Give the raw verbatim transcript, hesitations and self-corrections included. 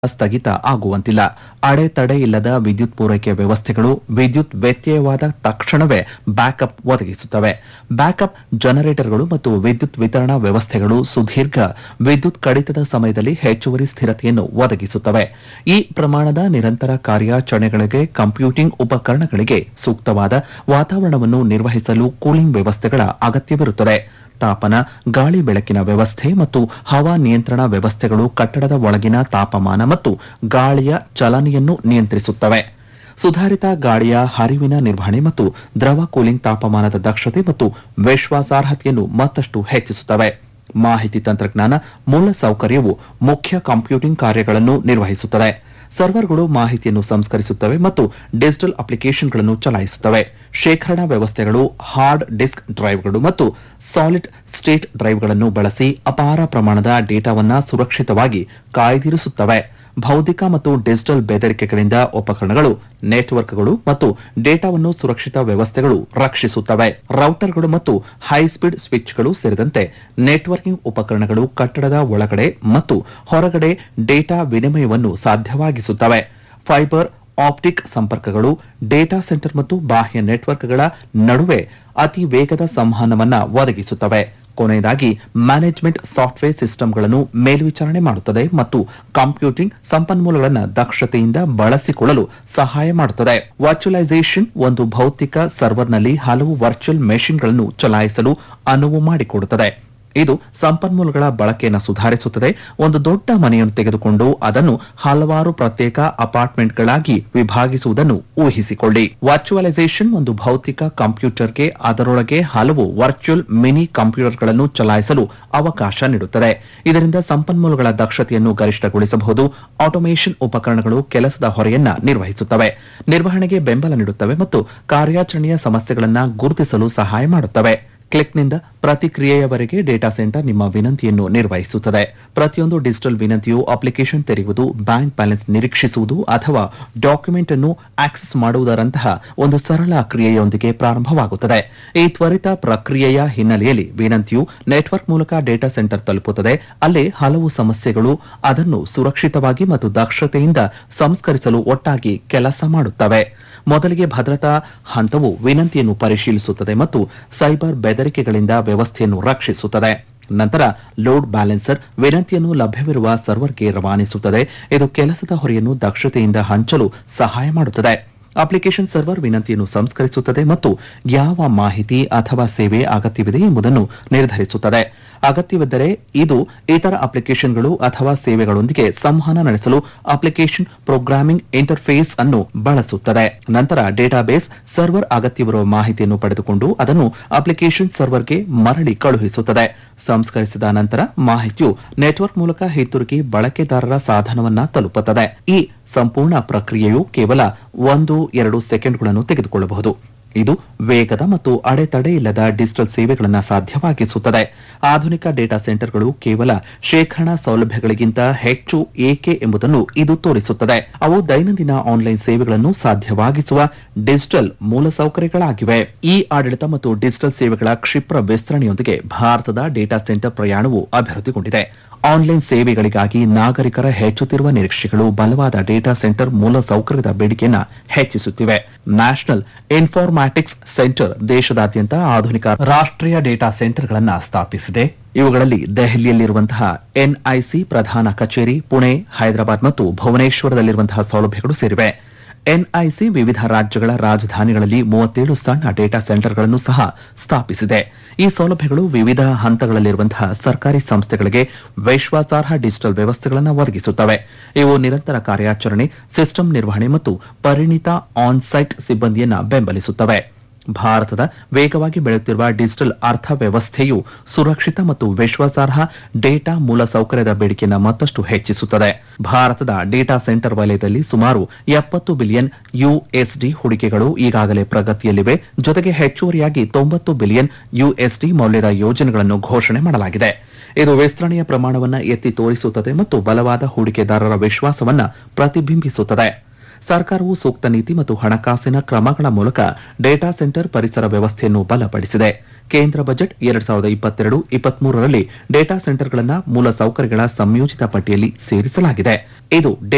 ಸ್ಥಗಿತ ಆಗುವಂತಿಲ್ಲ. ಅಡೆತಡೆ ಇಲ್ಲದ ವಿದ್ಯುತ್ ಪೂರೈಕೆ ವ್ಯವಸ್ಥೆಗಳು ವಿದ್ಯುತ್ ವ್ಯತ್ಯಯವಾದ ತಕ್ಷಣವೇ ಬ್ಯಾಕಪ್ ಒದಗಿಸುತ್ತವೆ. ಬ್ಯಾಕಪ್ ಜನರೇಟರ್ಗಳು ಮತ್ತು ವಿದ್ಯುತ್ ವಿತರಣಾ ವ್ಯವಸ್ಥೆಗಳು ಸುದೀರ್ಘ ವಿದ್ಯುತ್ ಕಡಿತದ ಸಮಯದಲ್ಲಿ ಹೆಚ್ಚುವರಿ ಸ್ಥಿರತೆಯನ್ನು ಒದಗಿಸುತ್ತವೆ. ಈ ಪ್ರಮಾಣದ ನಿರಂತರ ಕಾರ್ಯಾಚರಣೆಗಳಿಗೆ ಕಂಪ್ಯೂಟಿಂಗ್ ಉಪಕರಣಗಳಿಗೆ ಸೂಕ್ತವಾದ ವಾತಾವರಣವನ್ನು ನಿರ್ವಹಿಸಲು ಕೂಲಿಂಗ್ ವ್ಯವಸ್ಥೆಗಳ ಅಗತ್ಯವಿರುತ್ತದೆ. ತಾಪನ, ಗಾಳಿ ಬೆಳಕಿನ ವ್ಯವಸ್ಥೆ ಮತ್ತು ಹವಾ ನಿಯಂತ್ರಣ ವ್ಯವಸ್ಥೆಗಳು ಕಟ್ಟಡದ ಒಳಗಿನ ತಾಪಮಾನ ಮತ್ತು ಗಾಳಿಯ ಚಲನೆಯನ್ನು ನಿಯಂತ್ರಿಸುತ್ತವೆ. ಸುಧಾರಿತ ಗಾಳಿಯ ಹರಿವಿನ ನಿರ್ವಹಣೆ ಮತ್ತು ದ್ರವ ಕೂಲಿಂಗ್ ತಾಪಮಾನದ ದಕ್ಷತೆ ಮತ್ತು ವಿಶ್ವಾಸಾರ್ಹತೆಯನ್ನು ಮತ್ತಷ್ಟು ಹೆಚ್ಚಿಸುತ್ತವೆ. ಮಾಹಿತಿ ತಂತ್ರಜ್ಞಾನ ಮೂಲಸೌಕರ್ಯವು ಮುಖ್ಯ ಕಂಪ್ಯೂಟಿಂಗ್ ಕಾರ್ಯಗಳನ್ನು ನಿರ್ವಹಿಸುತ್ತದೆ. ಸರ್ವರ್ಗಳು ಮಾಹಿತಿಯನ್ನು ಸಂಸ್ಕರಿಸುತ್ತವೆ ಮತ್ತು ಡಿಜಿಟಲ್ ಅಪ್ಲಿಕೇಶನ್ಗಳನ್ನು ಚಲಾಯಿಸುತ್ತವೆ. ಶೇಖರಣಾ ವ್ಯವಸ್ಥೆಗಳು ಹಾರ್ಡ್ ಡಿಸ್ಕ್ ಡ್ರೈವ್ಗಳು ಮತ್ತು ಸಾಲಿಡ್ ಸ್ಟೇಟ್ ಡ್ರೈವ್ಗಳನ್ನು ಬಳಸಿ ಅಪಾರ ಪ್ರಮಾಣದ ಡೇಟಾವನ್ನು ಸುರಕ್ಷಿತವಾಗಿ ಕಾಯ್ದಿರಿಸುತ್ತವೆ. ಭೌತಿಕ ಮತ್ತು ಡಿಜಿಟಲ್ ಬೆದರಿಕೆಗಳಿಂದ ಉಪಕರಣಗಳು, ನೆಟ್ವರ್ಕ್ಗಳು ಮತ್ತು ಡೇಟಾವನ್ನು ಸುರಕ್ಷಿತ ವ್ಯವಸ್ಥೆಗಳು ರಕ್ಷಿಸುತ್ತವೆ. ರೌಟರ್ಗಳು ಮತ್ತು ಹೈಸ್ಪೀಡ್ ಸ್ವಿಚ್ಗಳು ಸೇರಿದಂತೆ ನೆಟ್ವರ್ಕಿಂಗ್ ಉಪಕರಣಗಳು ಕಟ್ಟಡದ ಒಳಗಡೆ ಮತ್ತು ಹೊರಗಡೆ ಡೇಟಾ ವಿನಿಮಯವನ್ನು ಸಾಧ್ಯವಾಗಿಸುತ್ತವೆ. ಫೈಬರ್ ಆಪ್ಟಿಕ್ ಸಂಪರ್ಕಗಳು ಡೇಟಾ ಸೆಂಟರ್ ಮತ್ತು ಬಾಹ್ಯ ನೆಟ್ವರ್ಕ್ಗಳ ನಡುವೆ ಅತಿ ವೇಗದ ಸಂವಹನವನ್ನು ಒದಗಿಸುತ್ತವೆ. ಕೊನೆಯದಾಗಿ ಮ್ಯಾನೇಜ್ಮೆಂಟ್ ಸಾಫ್ಟ್ವೇರ್ ಸಿಸ್ಟಂಗಳನ್ನು ಮೇಲ್ವಿಚಾರಣೆ ಮಾಡುತ್ತದೆ ಮತ್ತು ಕಂಪ್ಯೂಟಿಂಗ್ ಸಂಪನ್ಮೂಲಗಳನ್ನು ದಕ್ಷತೆಯಿಂದ ಬಳಸಿಕೊಳ್ಳಲು ಸಹಾಯ ಮಾಡುತ್ತದೆ. ವರ್ಚುವಲೈಸೇಷನ್ ಒಂದು ಭೌತಿಕ ಸರ್ವರ್ನಲ್ಲಿ ಹಲವು ವರ್ಚುವಲ್ ಮೆಷಿನ್ಗಳನ್ನು ಚಲಾಯಿಸಲು ಅನುವು ಮಾಡಿಕೊಡುತ್ತದೆ. ಇದು ಸಂಪನ್ಮೂಲಗಳ ಬಳಕೆಯನ್ನು ಸುಧಾರಿಸುತ್ತದೆ. ಒಂದು ದೊಡ್ಡ ಮನೆಯನ್ನು ತೆಗೆದುಕೊಂಡು ಅದನ್ನು ಹಲವಾರು ಪ್ರತ್ಯೇಕ ಅಪಾರ್ಟ್ಮೆಂಟ್ಗಳಾಗಿ ವಿಭಾಗಿಸುವುದನ್ನು ಊಹಿಸಿಕೊಳ್ಳಿ. ವರ್ಚುವಲೈಸೇಷನ್ ಒಂದು ಭೌತಿಕ ಕಂಪ್ಯೂಟರ್ಗೆ ಅದರೊಳಗೆ ಹಲವು ವರ್ಚುವಲ್ ಮಿನಿ ಕಂಪ್ಯೂಟರ್ಗಳನ್ನು ಚಲಾಯಿಸಲು ಅವಕಾಶ ನೀಡುತ್ತದೆ. ಇದರಿಂದ ಸಂಪನ್ಮೂಲಗಳ ದಕ್ಷತೆಯನ್ನು ಗರಿಷ್ಠಗೊಳಿಸಬಹುದು. ಆಟೋಮೇಷನ್ ಉಪಕರಣಗಳು ಕೆಲಸದ ಹೊರೆಯನ್ನ ನಿರ್ವಹಿಸುತ್ತವೆ, ನಿರ್ವಹಣೆಗೆ ಬೆಂಬಲ ನೀಡುತ್ತವೆ ಮತ್ತು ಕಾರ್ಯಾಚರಣೆಯ ಸಮಸ್ಯೆಗಳನ್ನು ಗುರುತಿಸಲು ಸಹಾಯ ಮಾಡುತ್ತವೆ. ಕ್ಲಿಕ್ನಿಂದ ಪ್ರತಿಕ್ರಿಯೆಯವರೆಗೆ ಡೇಟಾ ಸೆಂಟರ್ ನಿಮ್ಮ ವಿನಂತಿಯನ್ನು ನಿರ್ವಹಿಸುತ್ತದೆ. ಪ್ರತಿಯೊಂದು ಡಿಜಿಟಲ್ ವಿನಂತಿಯು ಅಪ್ಲಿಕೇಶನ್ ತೆರೆಯುವುದು, ಬ್ಯಾಂಕ್ ಬ್ಯಾಲೆನ್ಸ್ ನಿರೀಕ್ಷಿಸುವುದು ಅಥವಾ ಡಾಕ್ಯುಮೆಂಟ್ ಅನ್ನು ಆಕ್ಸೆಸ್ ಮಾಡುವುದರಂತಹ ಒಂದು ಸರಳ ಕ್ರಿಯೆಯೊಂದಿಗೆ ಪ್ರಾರಂಭವಾಗುತ್ತದೆ. ಈ ತ್ವರಿತ ಪ್ರಕ್ರಿಯೆಯ ಹಿನ್ನೆಲೆಯಲ್ಲಿ ವಿನಂತಿಯು ನೆಟ್ವರ್ಕ್ ಮೂಲಕ ಡೇಟಾ ಸೆಂಟರ್ ತಲುಪುತ್ತದೆ. ಅಲ್ಲಿ ಹಲವು ಸಮಸ್ಯೆಗಳು ಅದನ್ನು ಸುರಕ್ಷಿತವಾಗಿ ಮತ್ತು ದಕ್ಷತೆಯಿಂದ ಸಂಸ್ಕರಿಸಲು ಒಟ್ಟಾಗಿ ಕೆಲಸ ಮಾಡುತ್ತವೆ. ಮೊದಲಿಗೆ ಭದ್ರತಾ ಹಂತವು ವಿನಂತಿಯನ್ನು ಪರಿಶೀಲಿಸುತ್ತದೆ ಮತ್ತು ಸೈಬರ್ ಬೆದರಿಕೆಗಳಿಂದ ವ್ಯವಸ್ಥೆಯನ್ನು ರಕ್ಷಿಸುತ್ತದೆ. ನಂತರ ಲೋಡ್ ಬ್ಯಾಲೆನ್ಸರ್ ವಿನಂತಿಯನ್ನು ಲಭ್ಯವಿರುವ ಸರ್ವರ್ಗೆ ರವಾನಿಸುತ್ತದೆ. ಇದು ಕೆಲಸದ ಹೊರೆಯನ್ನು ದಕ್ಷತೆಯಿಂದ ಹಂಚಲು ಸಹಾಯ ಮಾಡುತ್ತದೆ. ಅಪ್ಲಿಕೇಶನ್ ಸರ್ವರ್ ವಿನಂತಿಯನ್ನು ಸಂಸ್ಕರಿಸುತ್ತದೆ ಮತ್ತು ಯಾವ ಮಾಹಿತಿ ಅಥವಾ ಸೇವೆ ಅಗತ್ಯವಿದೆ ಎಂಬುದನ್ನು ನಿರ್ಧರಿಸುತ್ತದೆ. ಅಗತ್ಯವಿದ್ದರೆ ಇದು ಇತರ ಅಪ್ಲಿಕೇಶನ್ಗಳು ಅಥವಾ ಸೇವೆಗಳೊಂದಿಗೆ ಸಂವಹನ ನಡೆಸಲು ಅಪ್ಲಿಕೇಶನ್ ಪ್ರೋಗ್ರಾಮಿಂಗ್ ಇಂಟರ್ಫೇಸ್ ಅನ್ನು ಬಳಸುತ್ತದೆ. ನಂತರ ಡೇಟಾಬೇಸ್ ಸರ್ವರ್ ಅಗತ್ಯವಿರುವ ಮಾಹಿತಿಯನ್ನು ಪಡೆದುಕೊಂಡು ಅದನ್ನು ಅಪ್ಲಿಕೇಶನ್ ಸರ್ವರ್ಗೆ ಮರಳಿ ಕಳುಹಿಸುತ್ತದೆ. ಸಂಸ್ಕರಿಸಿದ ನಂತರ ಮಾಹಿತಿಯು ನೆಟ್ವರ್ಕ್ ಮೂಲಕ ಹಿಂತಿರುಗಿ ಬಳಕೆದಾರರ ಸಾಧನವನ್ನ ತಲುಪುತ್ತದೆ. ಈ ಸಂಪೂರ್ಣ ಪ್ರಕ್ರಿಯೆಯು ಕೇವಲ ಒಂದು ಎರಡು ಸೆಕೆಂಡ್ಗಳನ್ನು ತೆಗೆದುಕೊಳ್ಳಬಹುದು. ಇದು ವೇಗದ ಮತ್ತು ಅಡೆತಡೆ ಇಲ್ಲದ ಡಿಜಿಟಲ್ ಸೇವೆಗಳನ್ನು ಸಾಧ್ಯವಾಗಿಸುತ್ತದೆ. ಆಧುನಿಕ ಡೇಟಾ ಸೆಂಟರ್ಗಳು ಕೇವಲ ಶೇಖರಣಾ ಸೌಲಭ್ಯಗಳಿಗಿಂತ ಹೆಚ್ಚು ಏಕೆ ಎಂಬುದನ್ನು ಇದು ತೋರಿಸುತ್ತದೆ. ಅವು ದೈನಂದಿನ ಆನ್ಲೈನ್ ಸೇವೆಗಳನ್ನು ಸಾಧ್ಯವಾಗಿಸುವ ಡಿಜಿಟಲ್ ಮೂಲಸೌಕರ್ಯಗಳಾಗಿವೆ. ಈ ಆಡಳಿತ ಮತ್ತು ಡಿಜಿಟಲ್ ಸೇವೆಗಳ ಕ್ಷಿಪ್ರ ವಿಸ್ತರಣೆಯೊಂದಿಗೆ ಭಾರತದ ಡೇಟಾ ಸೆಂಟರ್ ಪ್ರಯಾಣವು ಅಭಿವೃದ್ಧಿಗೊಂಡಿದೆ. ಆನ್ಲೈನ್ ಸೇವೆಗಳಿಗಾಗಿ ನಾಗರಿಕರ ಹೆಚ್ಚುತ್ತಿರುವ ನಿರೀಕ್ಷೆಗಳು ಬಲವಾದ ಡೇಟಾ ಸೆಂಟರ್ ಮೂಲಸೌಕರ್ಯದ ಬೇಡಿಕೆಯನ್ನು ಹೆಚ್ಚಿಸುತ್ತಿವೆ. ನ್ಯಾಷನಲ್ ಇನ್ಫಾರ್ಮ್ಯಾಟಿಕ್ಸ್ ಸೆಂಟರ್ ದೇಶದಾದ್ಯಂತ ಆಧುನಿಕ ರಾಷ್ಟ್ರೀಯ ಡೇಟಾ ಸೆಂಟರ್ಗಳನ್ನು ಸ್ಥಾಪಿಸಿದೆ. ಇವುಗಳಲ್ಲಿ ದೆಹಲಿಯಲ್ಲಿರುವಂತಹ ಎನ್ಐಸಿ ಪ್ರಧಾನ ಕಚೇರಿ, ಪುಣೆ, ಹೈದರಾಬಾದ್ ಮತ್ತು ಭುವನೇಶ್ವರದಲ್ಲಿರುವಂತಹ ಸೌಲಭ್ಯಗಳು ಸೇರಿವೆ. ಎನ್ಐಸಿ ವಿವಿಧ ರಾಜ್ಯಗಳ ರಾಜಧಾನಿಗಳಲ್ಲಿ ಮೂವತ್ತೇಳು ಸಣ್ಣ ಡೇಟಾ ಸೆಂಟರ್ಗಳನ್ನು ಸಹ ಸ್ಥಾಪಿಸಿದೆ. ಈ ಸೌಲಭ್ಯಗಳು ವಿವಿಧ ಹಂತಗಳಲ್ಲಿರುವಂತಹ ಸರ್ಕಾರಿ ಸಂಸ್ಥೆಗಳಿಗೆ ವಿಶ್ವಾಸಾರ್ಹ ಡಿಜಿಟಲ್ ವ್ಯವಸ್ಥೆಗಳನ್ನು ಒದಗಿಸುತ್ತವೆ. ಇವು ನಿರಂತರ ಕಾರ್ಯಾಚರಣೆ, ಸಿಸ್ಟಮ್ ನಿರ್ವಹಣೆ ಮತ್ತು ಪರಿಣಿತ ಆನ್-ಸೈಟ್ ಸಿಬ್ಬಂದಿಯನ್ನು ಬೆಂಬಲಿಸುತ್ತವೆ. ಭಾರತದ ವೇಗವಾಗಿ ಬೆಳೆಯುತ್ತಿರುವ ಡಿಜಿಟಲ್ ಅರ್ಥವ್ಯವಸ್ಥೆಯು ಸುರಕ್ಷಿತ ಮತ್ತು ವಿಶ್ವಾಸಾರ್ಹ ಡೇಟಾ ಮೂಲಸೌಕರ್ಯದ ಬೇಡಿಕೆಯನ್ನು ಮತ್ತಷ್ಟು ಹೆಚ್ಚಿಸುತ್ತದೆ. ಭಾರತದ ಡೇಟಾ ಸೆಂಟರ್ ವಲಯದಲ್ಲಿ ಸುಮಾರು ಎಪ್ಪತ್ತು ಬಿಲಿಯನ್ ಯುಎಸ್ಡಿ ಹೂಡಿಕೆಗಳು ಈಗಾಗಲೇ ಪ್ರಗತಿಯಲ್ಲಿವೆ. ಜೊತೆಗೆ ಹೆಚ್ಚುವರಿಯಾಗಿ ತೊಂಬತ್ತು ಬಿಲಿಯನ್ ಯುಎಸ್ಡಿ ಮೌಲ್ಯದ ಯೋಜನೆಗಳನ್ನು ಘೋಷಣೆ ಮಾಡಲಾಗಿದೆ. ಇದು ವಿಸ್ತರಣೆಯ ಪ್ರಮಾಣವನ್ನು ಎತ್ತಿ ತೋರಿಸುತ್ತದೆ ಮತ್ತು ಬಲವಾದ ಹೂಡಿಕೆದಾರರ ವಿಶ್ವಾಸವನ್ನು ಪ್ರತಿಬಿಂಬಿಸುತ್ತದೆ. ಸರ್ಕಾರವು ಸೂಕ್ತ ನೀತಿ ಮತ್ತು ಹಣಕಾಸಿನ ಕ್ರಮಗಳ ಮೂಲಕ ಡೇಟಾ ಸೆಂಟರ್ ಪರಿಸರ ವ್ಯವಸ್ಥೆಯನ್ನು ಬಲಪಡಿಸಿದೆ. ಕೇಂದ್ರ ಬಜೆಟ್ ಎರಡ್ ಸಾವಿರದ ಇಪ್ಪತ್ತೆರಡು ಇಪ್ಪತ್ಮೂರರಲ್ಲಿ ಡೇಟಾ ಸೆಂಟರ್ಗಳನ್ನು ಮೂಲಸೌಕರ್ಯಗಳ ಸಂಯೋಜಿತ ಪಟ್ಟಿಯಲ್ಲಿ ಸೇರಿಸಲಾಗಿದೆ. ಇದು